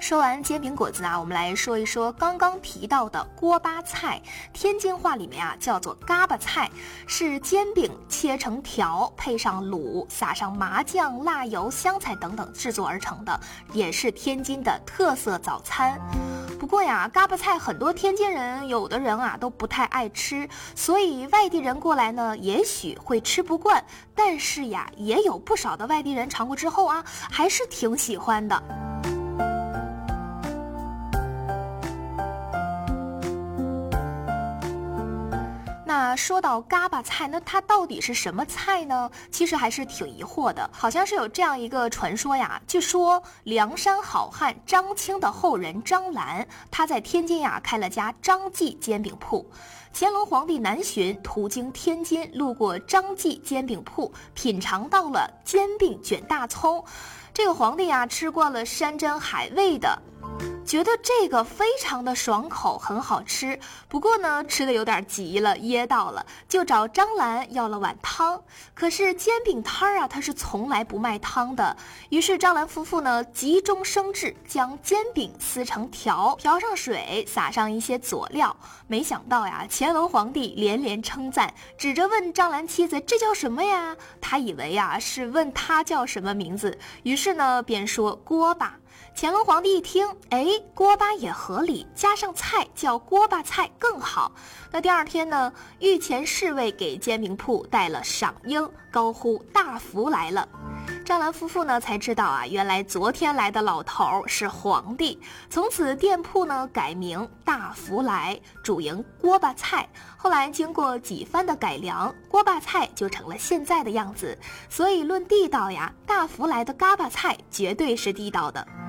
说完煎饼果子啊，我们来说一说刚刚提到的锅巴菜。天津话里面啊叫做嘎巴菜，是煎饼切成条，配上卤，撒上麻酱、辣油、香菜等等制作而成的，也是天津的特色早餐。不过呀，嘎巴菜很多天津人有的人啊都不太爱吃，所以外地人过来呢，也许会吃不惯。但是呀，也有不少的外地人尝过之后啊，还是挺喜欢的。那说到嘎巴菜，那它到底是什么菜呢？其实还是挺疑惑的。好像是有这样一个传说呀，据说梁山好汉张青的后人张兰，他在天津呀开了家张记煎饼铺。乾隆皇帝南巡，途经天津，路过张记煎饼铺，品尝到了煎饼卷大葱。这个皇帝啊吃惯了山珍海味的，觉得这个非常的爽口，很好吃。不过呢，吃的有点急了，噎到了，就找张兰要了碗汤。可是煎饼摊啊，它是从来不卖汤的。于是张兰夫妇呢，急中生智，将煎饼撕成条，瓢上水，撒上一些佐料。没想到呀，乾隆皇帝连连称赞，指着问张兰妻子：“这叫什么呀？”他以为呀是问他叫什么名字，于是呢便说锅巴。乾隆皇帝一听，锅巴也合理，加上菜叫锅巴菜更好。那第二天呢，御前侍卫给煎饼铺带了赏缨，高呼大福来了。张兰夫妇呢才知道啊，原来昨天来的老头是皇帝。从此店铺呢改名大福来，主营锅巴菜。后来经过几番的改良，锅巴菜就成了现在的样子。所以论地道呀，大福来的嘎巴菜绝对是地道的。